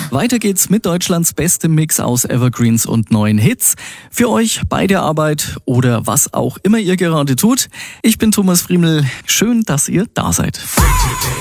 Weiter geht's mit Deutschlands bestem Mix aus Evergreens und neuen Hits. Für euch bei der Arbeit oder was auch immer ihr gerade tut. Ich bin Thomas Friemel. Schön, dass ihr da seid.